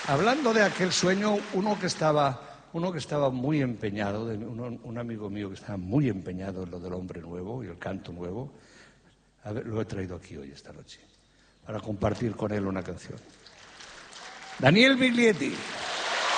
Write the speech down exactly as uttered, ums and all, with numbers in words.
Hablando de aquel sueño, uno que estaba, uno que estaba muy empeñado, un, un amigo mío que estaba muy empeñado en lo del hombre nuevo y el canto nuevo, a ver, lo he traído aquí hoy, esta noche, para compartir con él una canción. Daniel Biglietti.